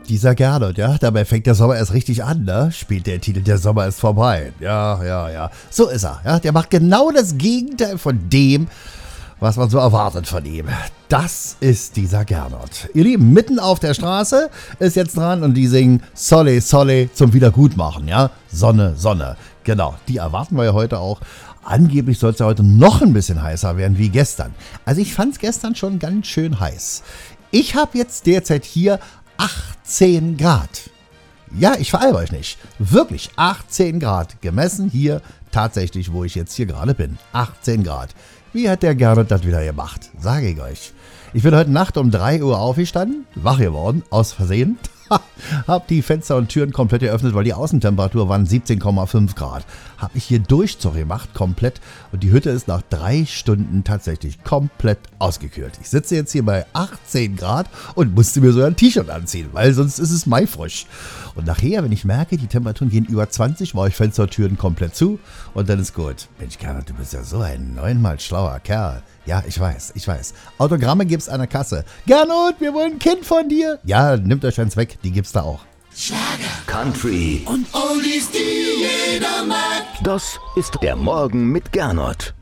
dieser Gernot, ja, dabei fängt der Sommer erst richtig an, ne? Spielt der Titel Der Sommer ist vorbei. Ja. So ist er, ja. Der macht genau das Gegenteil von dem, was man so erwartet von ihm. Das ist dieser Gernot. Ihr Lieben, mitten auf der Straße ist jetzt dran und die singen Solle, Solle zum Wiedergutmachen, ja. Sonne, Sonne. Genau, die erwarten wir ja heute auch. Angeblich soll es ja heute noch ein bisschen heißer werden wie gestern. Also ich fand es gestern schon ganz schön heiß. Ich habe jetzt derzeit hier 18 Grad. Ja, ich veralbe euch nicht. Wirklich 18 Grad gemessen hier tatsächlich, wo ich jetzt hier gerade bin. 18 Grad. Wie hat der Gernot das wieder gemacht? Sage ich euch. Ich bin heute Nacht um 3 Uhr aufgestanden, wach geworden, aus Versehen. Hab die Fenster und Türen komplett geöffnet, weil die Außentemperatur waren 17,5 Grad. Hab ich hier Durchzug gemacht, komplett. Und die Hütte ist nach 3 Stunden tatsächlich komplett ausgekühlt. Ich sitze jetzt hier bei 18 Grad und musste mir so ein T-Shirt anziehen, weil sonst ist es maifrisch. Und nachher, wenn ich merke, die Temperaturen gehen über 20, mache ich Fenster und Türen komplett zu und dann ist gut. Mensch, Gernot, du bist ja so ein 9-mal schlauer Kerl. Ja, ich weiß. Autogramme gibt's an der Kasse. Gernot, wir wollen ein Kind von dir. Ja, nimmt euch eins weg, die gibt's da auch. Schlager, Country und Oldies, die jeder mag. Das ist der Morgen mit Gernot.